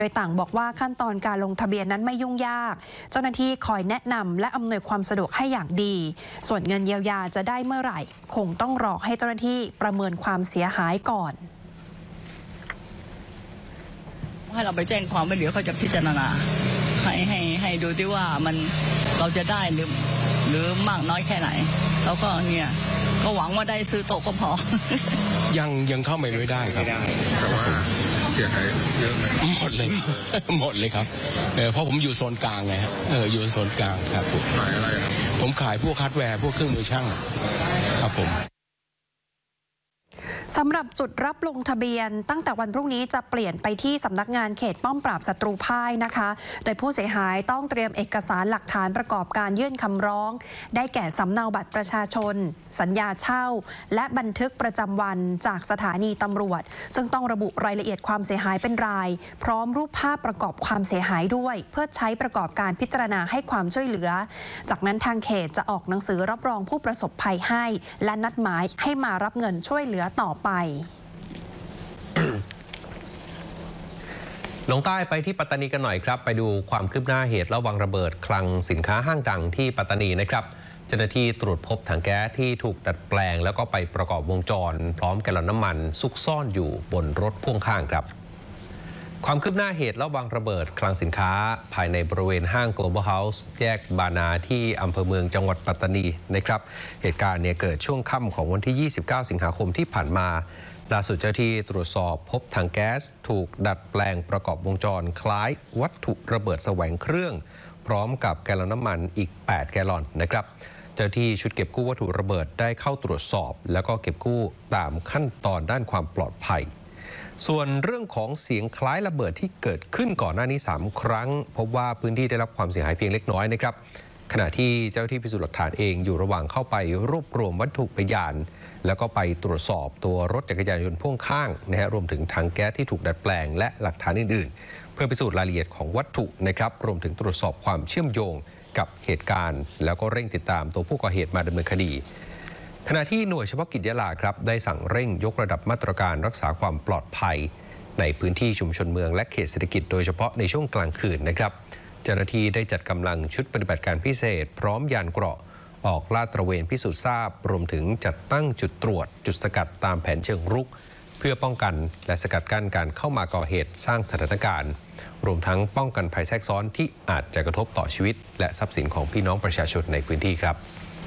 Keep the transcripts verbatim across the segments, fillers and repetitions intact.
โดยต่างบอกว่าขั้นตอนการลงทะเบียนนั้นไม่ยุ่งยากเจ้าหน้าที่คอยแนะนำและอำนวยความสะดวกให้อย่างดีส่วนเงินเยียวยาจะได้เมื่อไหร่คงต้องรอให้เจ้าหน้าที่ประเมินความเสียหายก่อนให้เราไปแจ้งความไม่เหลือเขาจะพิจารณาให้ให้ให้ดูที่ว่ามันเราจะได้หรือหรือมากน้อยแค่ไหนแล้วก็เนี่ยก็หวังว่าได้ซื้อโต๊ะก็พอยังยังเข้าไปไม่ได้ครับแต่ว่าเสียหายเยอะไหมหมดเลยหมดเลยครับเออเพราะผมอยู่โซนกลางไงฮะเอออยู่โซนกลางครับผมขายอะไรครับผมขายพวกฮาร์ดแวร์พวกเครื่องมือช่างครับผมสำหรับจุดรับลงทะเบียนตั้งแต่วันพรุ่งนี้จะเปลี่ยนไปที่สำนักงานเขตป้อมปราบศัตรูพ่ายนะคะโดยผู้เสียหายต้องเตรียมเอกสารหลักฐานประกอบการยื่นคำร้องได้แก่สำเนาบัตรประชาชนสัญญาเช่าและบันทึกประจำวันจากสถานีตำรวจซึ่งต้องระบุรายละเอียดความเสียหายเป็นรายพร้อมรูปภาพประกอบความเสียหายด้วยเพื่อใช้ประกอบการพิจารณาให้ความช่วยเหลือจากนั้นทางเขตจะออกหนังสือรับรองผู้ประสบภัยให้และนัดหมายให้มารับเงินช่วยเหลือต่อไปลงใต้ไปที่ปัตตานีกันหน่อยครับไปดูความคืบหน้าเหตุระวังระเบิดคลังสินค้าห้างดังที่ปัตตานีนะครับเจ้าหน้าที่ตรวจพบถังแก๊สที่ถูกดัดแปลงแล้วก็ไปประกอบวงจรพร้อมแกลลอนน้ำมันซุกซ่อนอยู่บนรถพ่วงข้างครับความคืบหน้าเหตุระวังระเบิดคลังสินค้าภายในบริเวณห้าง Global House แยกบานาที่อำเภอเมืองจังหวัดปัตตานีนะครับเหตุการณ์เนี่ยเกิดช่วงค่ำของวันที่ยี่สิบเก้าสิงหาคมที่ผ่านมาล่าสุดเจ้าที่ตรวจสอบพบถังแก๊สถูกดัดแปลงประกอบวงจรคล้ายวัตถุระเบิดแสวงเครื่องพร้อมกับแกลลอนน้ำมันอีกแปดแกลลอนนะครับเจ้าที่ชุดเก็บกู้วัตถุระเบิดได้เข้าตรวจสอบแล้วก็เก็บกู้ตามขั้นตอนด้านความปลอดภัยส่วนเรื่องของเสียงคล้ายระเบิดที่เกิดขึ้นก่อนหน้านี้สามครั้งพบว่าพื้นที่ได้รับความเสียหายเพียงเล็กน้อยนะครับขณะที่เจ้าที่พิสูจน์หลักฐานเองอยู่ระหว่างเข้าไปรวบรวมวัตถุพยานแล้วก็ไปตรวจสอบตัวรถจักรยานยนต์พ่วงข้างนะฮะรวมถึงถังแก๊สที่ถูกดัดแปลงและหลักฐานอื่นๆเพื่อพิสูจน์รายละเอียดของวัตถุนะครับรวมถึงตรวจสอบความเชื่อมโยงกับเหตุการณ์แล้วก็เร่งติดตามตัวผู้ก่อเหตุมาดำเนินคดีขณะที่หน่วยเฉพาะกิจยะลาครับได้สั่งเร่งยกระดับมาตรการรักษาความปลอดภัยในพื้นที่ชุมชนเมืองและเขตเศรษฐกิจโดยเฉพาะในช่วงกลางคืนนะครับเจ้าหน้าที่ได้จัดกำลังชุดปฏิบัติการพิเศษพร้อมยานเกราะออกลาดตระเวนพิสูจน์ทราบรวมถึงจัดตั้งจุดตรวจจุดสกัดตามแผนเชิงรุกเพื่อป้องกันและสกัดกั้นการเข้ามาก่อเหตุสร้างสถานการณ์รวมทั้งป้องกันภัยแทรกซ้อนที่อาจจะกระทบต่อชีวิตและทรัพย์สินของพี่น้องประชาชนในพื้นที่ครับ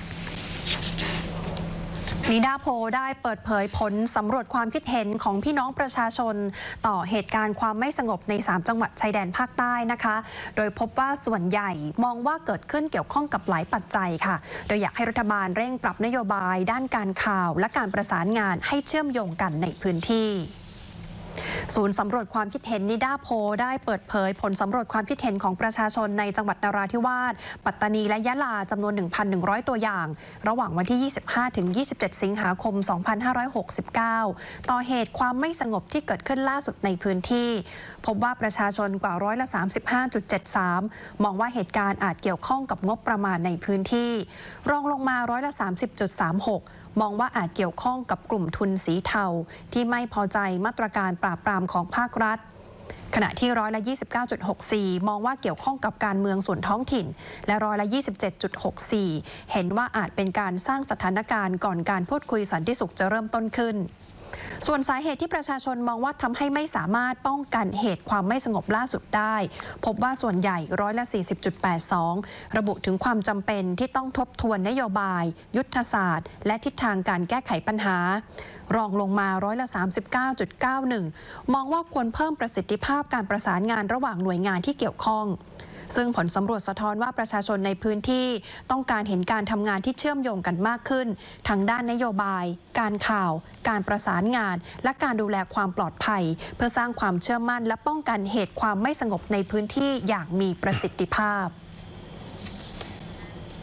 นิดาโพได้เปิดเผยผลสำรวจความคิดเห็นของพี่น้องประชาชนต่อเหตุการณ์ความไม่สงบในสามจังหวัดชายแดนภาคใต้นะคะโดยพบว่าส่วนใหญ่มองว่าเกิดขึ้นเกี่ยวข้องกับหลายปัจจัยค่ะโดยอยากให้รัฐบาลเร่งปรับนโยบายด้านการข่าวและการประสานงานให้เชื่อมโยงกันในพื้นที่ศูนย์สำรวจความคิดเห็นนิดาโพได้เปิดเผยผลสำรวจความคิดเห็นของประชาชนในจังหวัดนราธิวาสปัตตานีและยะลาจำนวน หนึ่งพันหนึ่งร้อย ตัวอย่างระหว่างวันที่ ยี่สิบห้าถึงยี่สิบเจ็ด สิงหาคม สองพันห้าร้อยหกสิบเก้า ต่อเหตุความไม่สงบที่เกิดขึ้นล่าสุดในพื้นที่พบว่าประชาชนกว่าร้อยละ สามสิบห้าจุดเจ็ดสาม มองว่าเหตุการณ์อาจเกี่ยวข้องกับงบประมาณในพื้นที่รองลงมาร้อยละ สามสิบจุดสามหกมองว่าอาจเกี่ยวข้องกับกลุ่มทุนสีเทาที่ไม่พอใจมาตรการปราบปรามของภาครัฐขณะที่ร้อยละ ยี่สิบเก้าจุดหกสี่ มองว่าเกี่ยวข้องกับการเมืองส่วนท้องถิ่นและร้อยละ ยี่สิบเจ็ดจุดหกสี่ เห็นว่าอาจเป็นการสร้างสถานการณ์ก่อนการพูดคุยสันติสุขจะเริ่มต้นขึ้นส่วนสาเหตุที่ประชาชนมองว่าทำให้ไม่สามารถป้องกันเหตุความไม่สงบล่าสุดได้พบว่าส่วนใหญ่ร้อยละ สี่สิบจุดแปดสอง ระบุถึงความจำเป็นที่ต้องทบทวนนโยบายยุทธศาสตร์และทิศทางการแก้ไขปัญหารองลงมาร้อยละ สามสิบเก้าจุดเก้าหนึ่ง มองว่าควรเพิ่มประสิทธิภาพการประสานงานระหว่างหน่วยงานที่เกี่ยวข้องซึ่งผลสำรวจสะท้อนว่าประชาชนในพื้นที่ต้องการเห็นการทำงานที่เชื่อมโยงกันมากขึ้นทั้งด้านนโยบายการข่าวการประสานงานและการดูแลความปลอดภัยเพื่อสร้างความเชื่อมั่นและป้องกันเหตุความไม่สงบในพื้นที่อย่างมีประสิทธิภาพ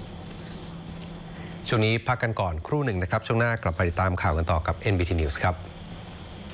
ช่วงนี้พักกันก่อนครู่หนึ่งนะครับช่วงหน้ากลับไปติดตามข่าวกันต่อกับ เอ็น บี ที News ครับ